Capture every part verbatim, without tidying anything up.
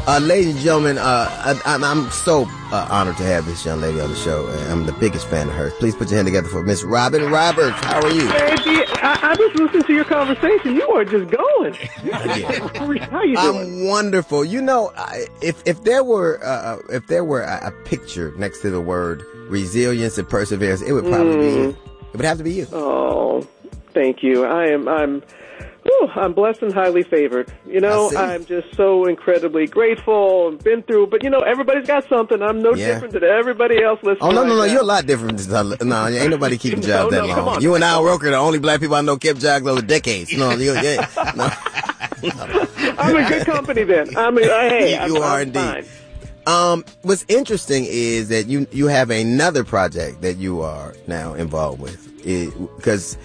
Uh, ladies and gentlemen, uh, I, I'm, I'm so uh, honored to have this young lady on the show. I'm the biggest fan of hers. Please put your hand together for Miss Robin Roberts. How are you? Baby, I, I just listened to your conversation. You are just going. Yeah. How you doing? I'm wonderful. You know, I, if if there were uh, if there were a, a picture next to the word resilience and perseverance, it would probably mm. be you. It would have to be you. Oh, thank you. I am. I'm. Whew, I'm blessed and highly favored. You know, I'm just so incredibly grateful and been through. But, you know, everybody's got something. I'm no yeah. different than everybody else listening. Oh, no, no, no. Right You're a lot different. No, ain't nobody keeping jobs no, that no, long. On, You and Al Roker are the only black people I know kept jobs over decades. No, you, yeah. No. I'm in good company then. I'm in, uh, hey, you I'm, are I'm indeed. Fine. Um, what's interesting is that you, you have another project that you are now involved with. Because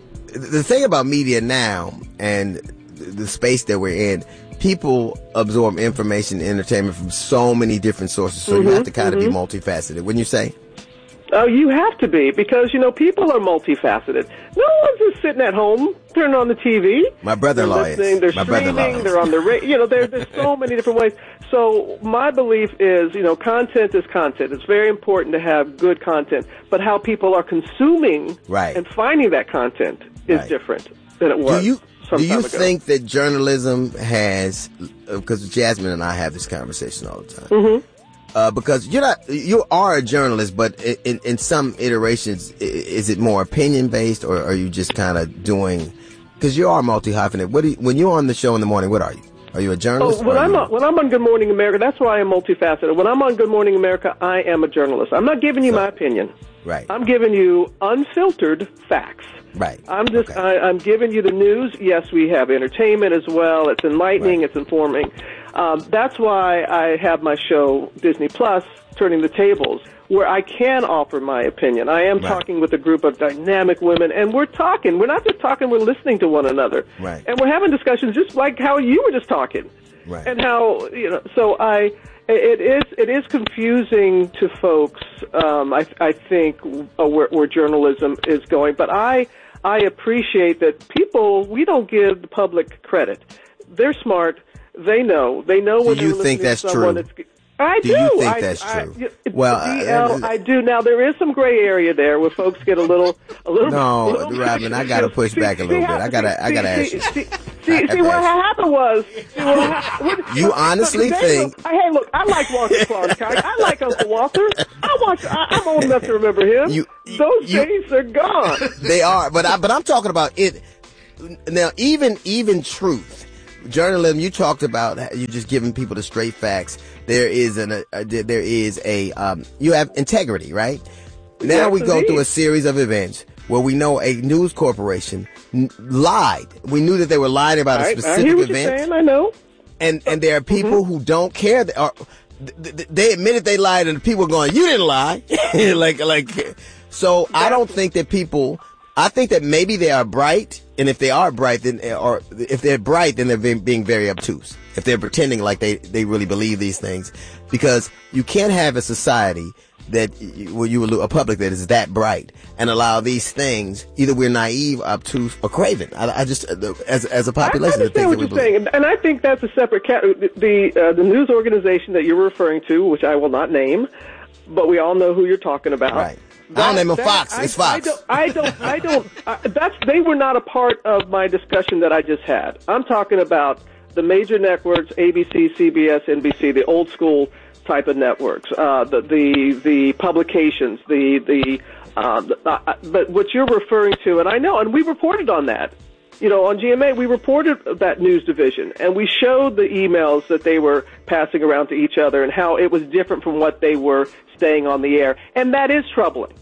the thing about media now and the space that we're in, people absorb information and entertainment from so many different sources. So mm-hmm, you have to kind mm-hmm. of be multifaceted, wouldn't you say? Oh, you have to be, because, you know, people are multifaceted. No one's just sitting at home, turning on the T V. My brother-in-law they're listening, is. They're My streaming, they're on the radio. You know, there, there's so many different ways. So my belief is, you know, content is content. It's very important to have good content, but how people are consuming right. and finding that content is right. different than it was. Do you, do you ago. think that journalism has, because Jasmine and I have this conversation all the time, mm-hmm. Uh, because you're not, you are a journalist, but in, in some iterations, is it more opinion based, or are you just kind of doing, because you are multi-hyphenate. What do you, when you're on the show in the morning, what are you? Are you a journalist? Oh, when I'm you... on, when I'm on Good Morning America, that's why I am multifaceted. When I'm on Good Morning America, I am a journalist. I'm not giving you so, my opinion. Right. I'm giving you unfiltered facts. Right. I'm just, okay. I, I'm giving you the news. Yes, we have entertainment as well. It's enlightening. Right. It's informing. Um, that's why I have my show, Disney Plus, Turning the Tables, where I can offer my opinion. I am right. talking with a group of dynamic women, and we're talking. We're not just talking, we're listening to one another. Right. And we're having discussions just like how you were just talking. Right. And how, you know, so I, it is, it is confusing to folks, um, I, I think, uh, where, where journalism is going. But I, I appreciate that people, we don't give the public credit. They're smart. They know. They know when do you they're think listening that's to someone true? that's, I do. Do you think I, that's I, true? I, well, D L, I, I do. Now there is some gray area there where folks get a little, a little. No, a little Robin, I gotta push see, back a little see, bit. I gotta, see, I gotta see, ask you. See, see, see what happened was. See what happened, you look, honestly look, think? Look, hey, look, I like Walter Cronkite. I like Uncle Walter. I watch. I, I'm old enough to remember him. You, Those you, days are gone. They are, but I, but I'm talking about it now. Even, even truth. Journalism, you talked about you just giving people the straight facts. There is an a, a, there is a um, you have integrity, right? Now yes, we go indeed. through a series of events where we know a news corporation n- lied. We knew that they were lying about I, a specific I hear what event. You're saying, I know. And and there are people mm-hmm. who don't care. That are, th- they admitted they lied, and the people are going, "You didn't lie." like like so. I don't think that people. I think that maybe they are bright, and if they are bright, then or if they're bright, then they're being, being very obtuse. If they're pretending like they, they really believe these things, because you can't have a society that where you a public that is that bright and allow these things. Either we're naive, obtuse, or craven. I, I just as as a population, I understand what you're saying, and I think that's a separate cat. The uh, the news organization that you're referring to, which I will not name, but we all know who you're talking about. Right. That, I don't name them Fox. I, it's Fox. I don't. I don't. I don't uh, that's. They were not a part of my discussion that I just had. I'm talking about the major networks: A B C, C B S, N B C, the old school type of networks, uh, the the the publications, the the. Uh, the uh, but what you're referring to, and I know, and we reported on that. You know, on G M A, we reported that news division, and we showed the emails that they were passing around to each other and how it was different from what they were staying on the air. And that is troubling.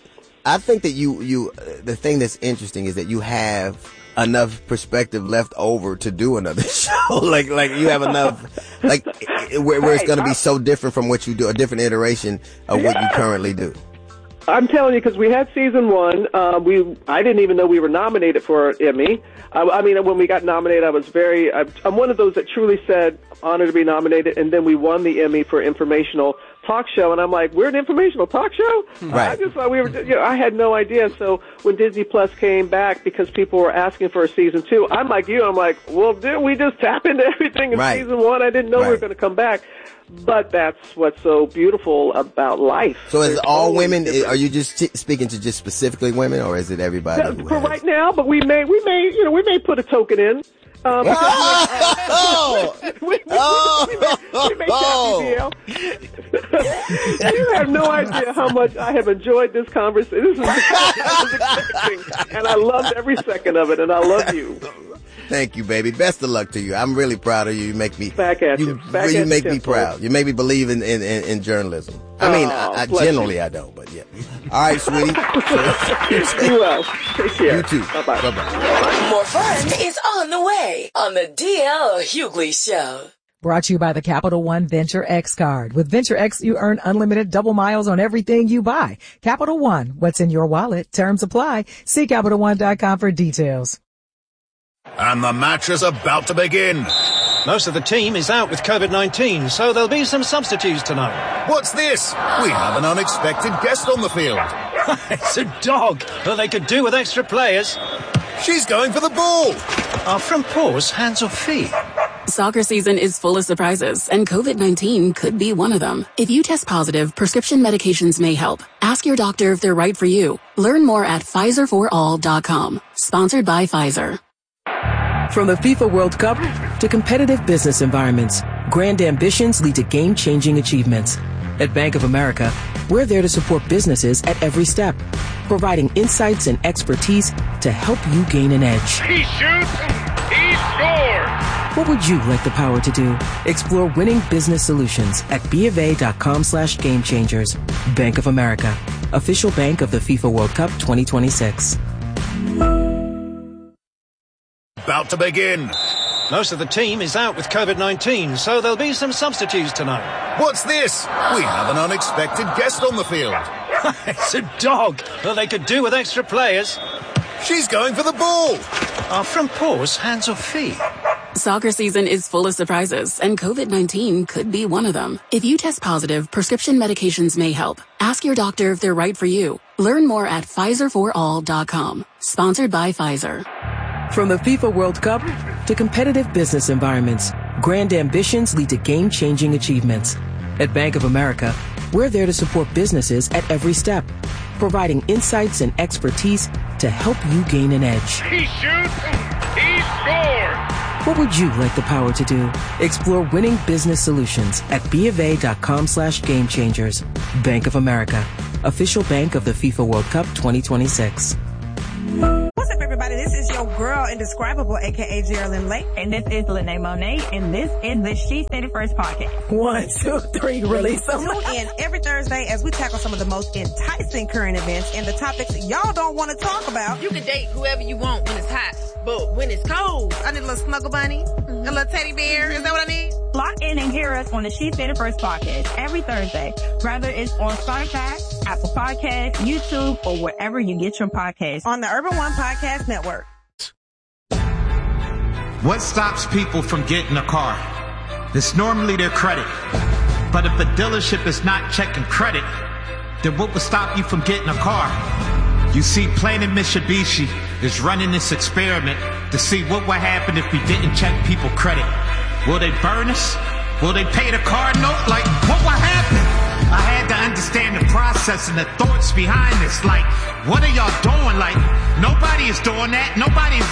I think that you, you, uh, the thing that's interesting is that you have enough perspective left over to do another show. like, like you have enough, like, where, where it's going to be so different from what you do, a different iteration of what you currently do. I'm telling you, because we had season one. Uh, we I didn't even know we were nominated for an Emmy. I, I mean, when we got nominated, I was very. I, I'm one of those that truly said, honored to be nominated, and then we won the Emmy for informational talk show, and I'm like, we're an informational talk show? Right. I just thought we were. You know, I had no idea. So when Disney Plus came back, because people were asking for a season two, I'm like you. I'm like, well, didn't we just tap into everything in right. season one? I didn't know right. we were going to come back. But that's what's so beautiful about life. So is There's it all women? different. Are you just t- speaking to just specifically women, or is it everybody? No, who for has... right now, but we may, we may, you know, we may put a token in. Um, oh! we, we, we, oh! we, may, we may tap B B L. You have no idea how much I have enjoyed this conversation. This is, this is exciting, and I loved every second of it, and I love you. Thank you, baby. Best of luck to you. I'm really proud of you. You make me back at you. You, Back you at make you, me proud. You make me believe in in, in, in journalism. I mean, oh, I, I generally you. I don't, but yeah. All right, sweetie. Be well. Take care. You too. Bye bye. Bye bye. More fun is on the way on the D L Hughley Show. Brought to you by the Capital One Venture X card. With Venture X, you earn unlimited double miles on everything you buy. Capital One, what's in your wallet? Terms apply. See Capital One dot com for details. And the match is about to begin. Most of the team is out with COVID nineteen, so there'll be some substitutes tonight. What's this? We have an unexpected guest on the field. It's a dog. Well, they could do with extra players. She's going for the ball. Are front paws hands or feet? Soccer season is full of surprises, and COVID nineteen could be one of them. If you test positive, prescription medications may help. Ask your doctor if they're right for you. Learn more at Pfizer for all dot com. Sponsored by Pfizer. From the FIFA World Cup to competitive business environments, grand ambitions lead to game-changing achievements. At Bank of America, we're there to support businesses at every step, providing insights and expertise to help you gain an edge. He shoots, he scores! What would you like the power to do? Explore winning business solutions at BofA.com slash game changers. Bank of America, official bank of the FIFA World Cup twenty twenty-six. About to begin. Most of the team is out with COVID nineteen, so there'll be some substitutes tonight. What's this? We have an unexpected guest on the field. It's a dog. Well, they could do with extra players. She's going for the ball. Are front paws hands or feet? Soccer season is full of surprises, and COVID nineteen could be one of them. If you test positive, prescription medications may help. Ask your doctor if they're right for you. Learn more at Pfizer for all dot com. Sponsored by Pfizer. From the FIFA World Cup to competitive business environments, grand ambitions lead to game-changing achievements. At Bank of America, we're there to support businesses at every step, providing insights and expertise to help you gain an edge. He shoots, he scores! What would you like the power to do? Explore winning business solutions at BofA.com slash game changers. Bank of America, official bank of the FIFA World Cup twenty twenty-six. What's up, everybody? This is your girl, Indescribable, a k a. Geraldine Lake. And this is Lene Monet, and this is the She Said It First podcast. One, two, three, release them. Tune in every Thursday as we tackle some of the most enticing current events and the topics y'all don't want to talk about. You can date whoever you want when it's hot, but when it's cold, I need a little snuggle bunny, mm-hmm. a little teddy bear. Is that what I need? Lock in and hear us on the She Said It First podcast every Thursday, whether it's on Spotify, Apple Podcasts, YouTube, or wherever you get your podcasts. On the Urban One Podcast Network. What stops people from getting a car? It's normally their credit. But if a dealership is not checking credit, then what would stop you from getting a car? You see, Plain and Mitsubishi is running this experiment to see what would happen if we didn't check people credit. Will they burn us? Will they pay the car note? Like, what would happen? I had to understand the process and the thoughts behind this. Like, what are y'all doing? Like, nobody is doing that. Nobody is